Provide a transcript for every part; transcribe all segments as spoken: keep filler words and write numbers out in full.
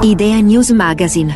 Idea News Magazine.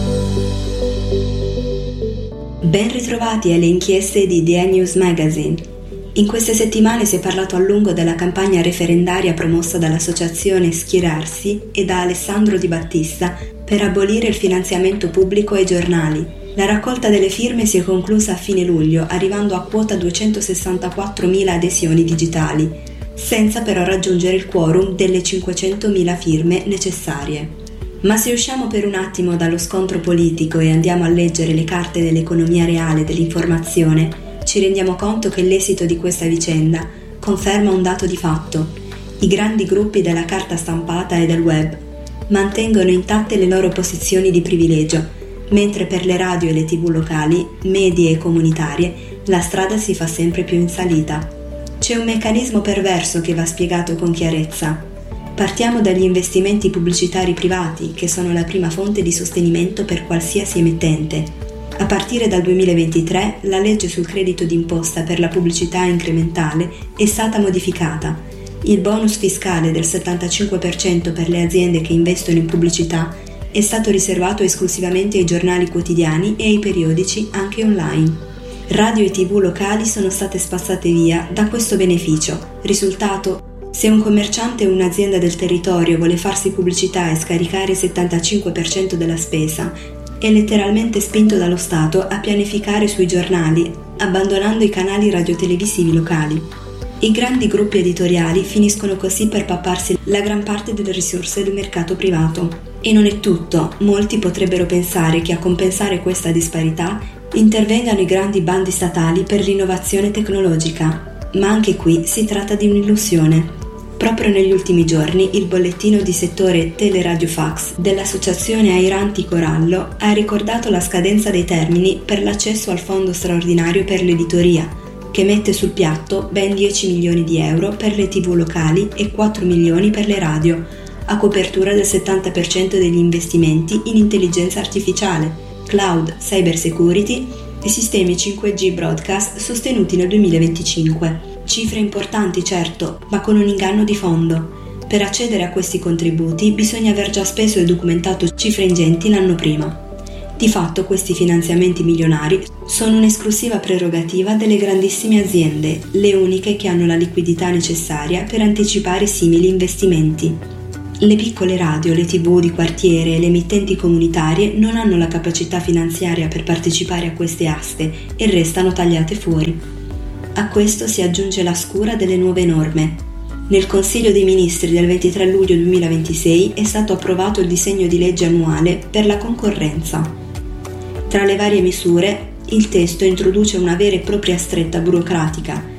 Ben ritrovati alle inchieste di Idea News Magazine. In queste settimane si è parlato a lungo della campagna referendaria promossa dall'associazione Schierarsi e da Alessandro Di Battista per abolire il finanziamento pubblico ai giornali. La raccolta delle firme si è conclusa a fine luglio, arrivando a quota duecentosessantaquattromila adesioni digitali, senza però raggiungere il quorum delle cinquecentomila firme necessarie. Ma se usciamo per un attimo dallo scontro politico e andiamo a leggere le carte dell'economia reale dell'informazione, ci rendiamo conto che l'esito di questa vicenda conferma un dato di fatto. I grandi gruppi della carta stampata e del web mantengono intatte le loro posizioni di privilegio, mentre per le radio e le tv locali, medie e comunitarie, la strada si fa sempre più in salita. C'è un meccanismo perverso che va spiegato con chiarezza. Partiamo dagli investimenti pubblicitari privati, che sono la prima fonte di sostenimento per qualsiasi emittente. A partire dal duemilaventitré, la legge sul credito d'imposta per la pubblicità incrementale è stata modificata. Il bonus fiscale del settantacinque per cento per le aziende che investono in pubblicità è stato riservato esclusivamente ai giornali quotidiani e ai periodici anche online. Radio e tv locali sono state spazzate via da questo beneficio. Risultato? Se un commerciante o un'azienda del territorio vuole farsi pubblicità e scaricare il settantacinque per cento della spesa, è letteralmente spinto dallo Stato a pianificare sui giornali, abbandonando i canali radiotelevisivi locali. I grandi gruppi editoriali finiscono così per papparsi la gran parte delle risorse del mercato privato. E non è tutto, molti potrebbero pensare che a compensare questa disparità intervengano i grandi bandi statali per l'innovazione tecnologica, ma anche qui si tratta di un'illusione. Proprio negli ultimi giorni il bollettino di settore Teleradiofax dell'associazione Airanti Corallo ha ricordato la scadenza dei termini per l'accesso al fondo straordinario per l'editoria, che mette sul piatto ben dieci milioni di euro per le tv locali e quattro milioni per le radio, a copertura del settanta per cento degli investimenti in intelligenza artificiale, cloud, cyber security e sistemi cinque G broadcast sostenuti nel duemilaventicinque. Cifre importanti, certo, ma con un inganno di fondo. Per accedere a questi contributi bisogna aver già speso e documentato cifre ingenti l'anno prima. Di fatto questi finanziamenti milionari sono un'esclusiva prerogativa delle grandissime aziende, le uniche che hanno la liquidità necessaria per anticipare simili investimenti. Le piccole radio, le tv di quartiere e le emittenti comunitarie non hanno la capacità finanziaria per partecipare a queste aste e restano tagliate fuori. A questo si aggiunge la scura delle nuove norme. Nel Consiglio dei Ministri del ventitré luglio duemilaventisei è stato approvato il disegno di legge annuale per la concorrenza. Tra le varie misure, il testo introduce una vera e propria stretta burocratica